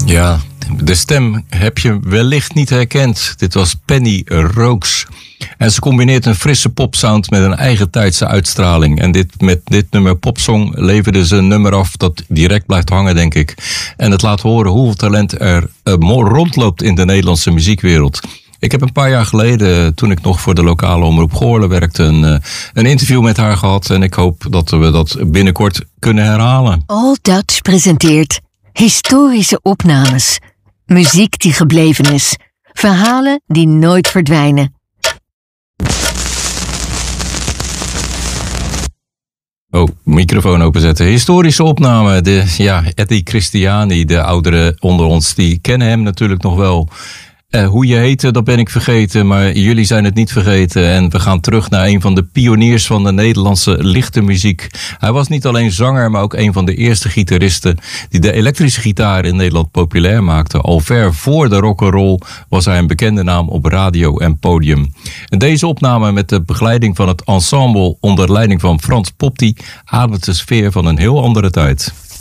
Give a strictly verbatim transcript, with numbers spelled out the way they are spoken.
Ja, de stem heb je wellicht niet herkend. Dit was Penny Rooks. En ze combineert een frisse popsound met een eigen tijdse uitstraling. En dit, met dit nummer Popsong leverde ze een nummer af dat direct blijft hangen, denk ik. En het laat horen hoeveel talent er uh, rondloopt in de Nederlandse muziekwereld. Ik heb een paar jaar geleden, toen ik nog voor de lokale omroep Goorlen werkte, een, uh, een interview met haar gehad. En ik hoop dat we dat binnenkort kunnen herhalen. All Dutch presenteert historische opnames. Muziek die gebleven is. Verhalen die nooit verdwijnen. Oh, microfoon openzetten. Historische opname. De, ja, Eddie Christiani, de ouderen onder ons, die kennen hem natuurlijk nog wel. Uh, hoe je heette, dat ben ik vergeten, maar jullie zijn het niet vergeten. En we gaan terug naar een van de pioniers van de Nederlandse lichte muziek. Hij was niet alleen zanger, maar ook een van de eerste gitaristen die de elektrische gitaar in Nederland populair maakte. Al ver voor de rock'n'roll was hij een bekende naam op radio en podium. En deze opname met de begeleiding van het ensemble onder leiding van Frans Popti ademt de sfeer van een heel andere tijd.